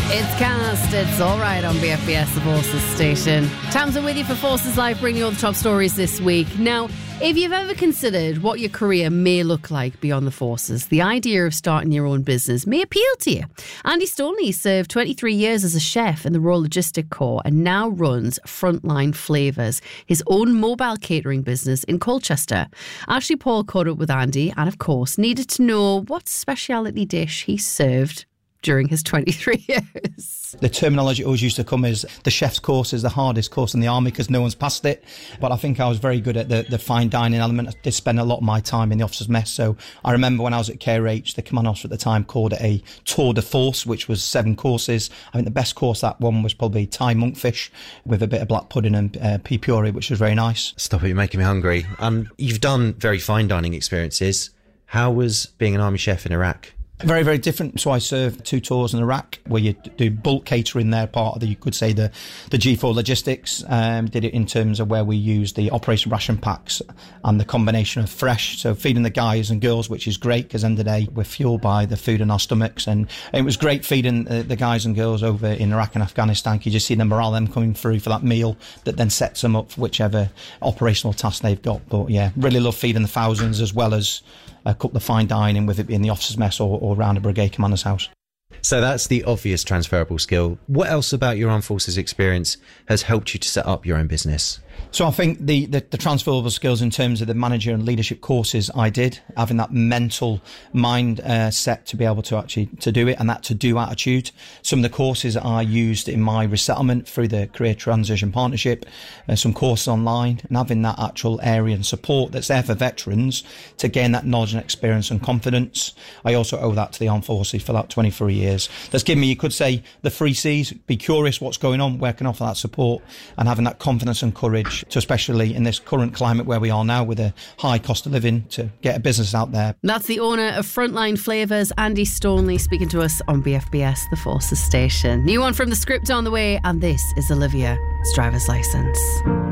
It's Cast, it's all right on BFBS, the Forces station. Tamsin with you for Forces Live, bringing you all the top stories this week. Now, if you've ever considered what your career may look like beyond the Forces, the idea of starting your own business may appeal to you. Andy Stoneley served 23 years as a chef in the Royal Logistic Corps and now runs Frontline Flavours, his own mobile catering business in Colchester. Ashley Paul caught up with Andy and, of course, needed to know what speciality dish he served during his 23 years. The terminology always used to come as the chef's course is the hardest course in the army because no one's passed it. But I think I was very good at the fine dining element. I did spend a lot of my time in the officers' mess. So I remember when I was at KRH, the command officer at the time called it a tour de force, which was 7 courses. I think the best course that one was probably Thai monkfish with a bit of black pudding and pea puree, which was very nice. Stop it, you're making me hungry. You've done very fine dining experiences. How was being an army chef in Iraq? Very, very different. So I served 2 tours in Iraq where you do bulk catering there, part of the, you could say the G4 logistics. Did it in terms of where we used the operation ration packs and the combination of fresh. So feeding the guys and girls, which is great because end of the day we're fueled by the food in our stomachs. And it was great feeding the guys and girls over in Iraq and Afghanistan. You just see the morale them coming through for that meal that then sets them up for whichever operational task they've got. But yeah, really love feeding the thousands as well as a couple of fine dining, with it being the officers' mess or around a brigade commander's house. So that's the obvious transferable skill. What else about your armed forces experience has helped you to set up your own business? So I think the transferable skills in terms of the manager and leadership courses I did, having that mental mind set to be able to actually to do it, and that to-do attitude. Some of the courses I used in my resettlement through the Career Transition Partnership, some courses online, and having that actual area and support that's there for veterans to gain that knowledge and experience and confidence. I also owe that to the armed forces for that 23 years. That's given me, you could say, the 3 C's: be curious what's going on, where I can offer that support, and having that confidence and courage to, especially in this current climate where we are now with a high cost of living, to get a business out there. That's the owner of Frontline Flavours, Andy Stoneley, speaking to us on BFBS, the Forces station. New one from The Script on the way, and this is Olivia's driver's licence.